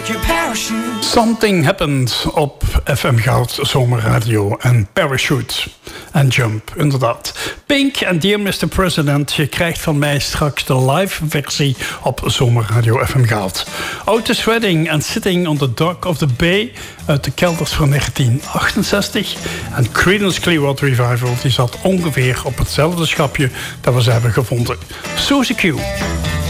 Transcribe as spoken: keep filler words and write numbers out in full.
your parachute. Something Happened op F M Goud Zomerradio en Parachute en Jump, inderdaad. Pink en Dear mister President, je krijgt van mij straks de live versie op Zomerradio F M Goud. Otis Redding en Sitting on the Dock of the Bay uit de kelders van negentien achtenzestig. En Creedence Clearwater Revival, die zat ongeveer op hetzelfde schapje dat we ze hebben gevonden. Suzy Q.